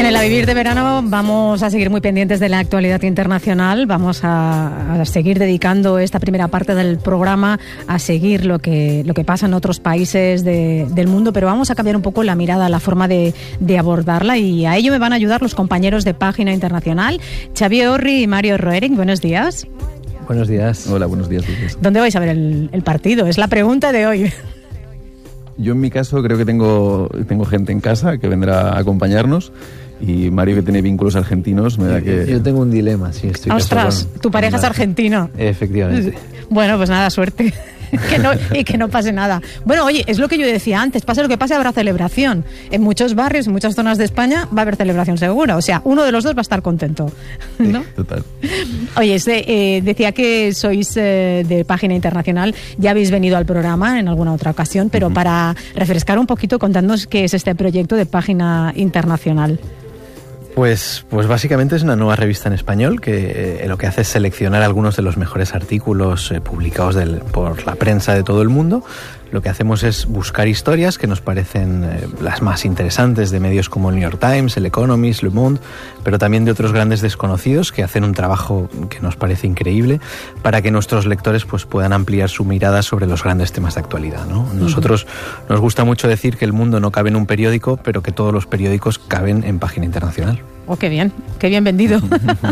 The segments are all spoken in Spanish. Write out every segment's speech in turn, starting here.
En el A Vivir de Verano vamos a seguir muy pendientes de la actualidad internacional, vamos a seguir dedicando esta primera parte del programa a seguir lo que pasa en otros países del mundo, pero vamos a cambiar un poco la mirada, la forma de abordarla, y a ello me van a ayudar los compañeros de Página Internacional, Xavier Orri y Mario Roering. Buenos días. Buenos días. Hola, buenos días. Luis. ¿Dónde vais a ver el partido? Es la pregunta de hoy. Yo en mi caso creo que tengo gente en casa que vendrá a acompañarnos, y Mario, que tiene vínculos argentinos, me da que... Yo tengo un dilema, sí, estoy ¡Ostras! casado con... Tu pareja es argentino. Efectivamente. Bueno, pues nada, suerte. Que no pase nada. Bueno, oye, es lo que yo decía antes, pase lo que pase, habrá celebración. En muchos barrios, en muchas zonas de España va a haber celebración segura. O sea, uno de los dos va a estar contento, ¿no? Sí, total. Oye, decía que sois de Página Internacional, ya habéis venido al programa en alguna otra ocasión, pero para refrescar un poquito, contadnos qué es este proyecto de Página Internacional. Pues básicamente es una nueva revista en español que lo que hace es seleccionar algunos de los mejores artículos publicados por la prensa de todo el mundo. Lo que hacemos es buscar historias que nos parecen las más interesantes de medios como el New York Times, el Economist, Le Monde, pero también de otros grandes desconocidos que hacen un trabajo que nos parece increíble para que nuestros lectores pues puedan ampliar su mirada sobre los grandes temas de actualidad, ¿no? Nosotros nos gusta mucho decir que el mundo no cabe en un periódico, pero que todos los periódicos caben en Página Internacional. Oh, qué bien vendido.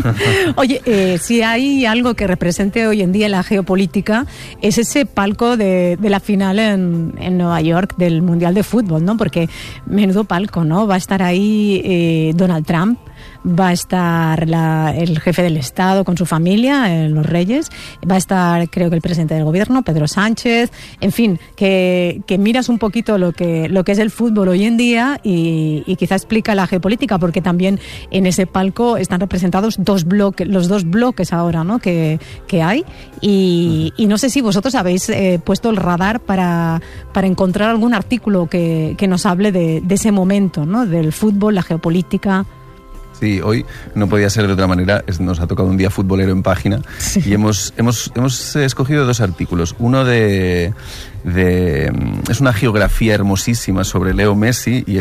Oye, si hay algo que represente hoy en día la geopolítica, es ese palco de la final en Nueva York del Mundial de Fútbol, ¿no? Porque menudo palco, ¿no? Va a estar ahí Donald Trump, va a estar el jefe del Estado con su familia, los reyes, va a estar, creo que el presidente del gobierno, Pedro Sánchez, en fin, que miras un poquito lo que es el fútbol hoy en día y quizá explica la geopolítica, porque también en ese palco están representados los dos bloques ahora, ¿no? que hay, y no sé si vosotros habéis puesto el radar para encontrar algún artículo que nos hable de ese momento, ¿no? Del fútbol, la geopolítica. Sí, hoy no podía ser de otra manera, nos ha tocado un día futbolero en Página, sí. Y hemos escogido dos artículos. Uno es una geografía hermosísima sobre Leo Messi, y